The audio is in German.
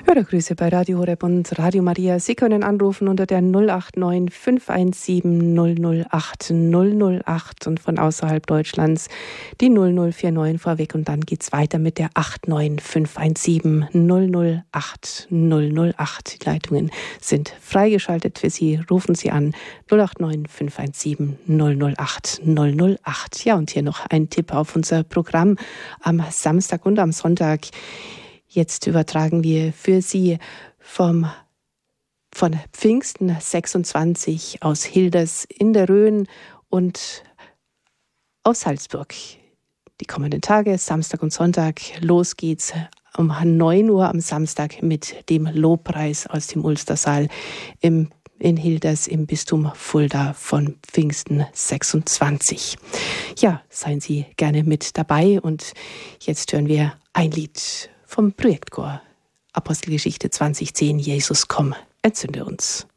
Hörergrüße bei Radio Horeb und Radio Maria. Sie können anrufen unter der 089 517 008 008 und von außerhalb Deutschlands die 0049 vorweg und dann geht's weiter mit der 89 517 008 008. Die Leitungen sind freigeschaltet für Sie. Rufen Sie an 089 517 008 008. Ja, und hier noch ein Tipp auf unser Programm am Samstag und am Sonntag. Jetzt übertragen wir für Sie von Pfingsten 26 aus Hilders in der Rhön und aus Salzburg. Die kommenden Tage, Samstag und Sonntag, los geht's um 9 Uhr am Samstag mit dem Lobpreis aus dem Ulstersaal in Hilders im Bistum Fulda von Pfingsten 26. Ja, seien Sie gerne mit dabei und jetzt hören wir ein Lied vom Projektchor Apostelgeschichte 2010, Jesus komm, entzünde uns.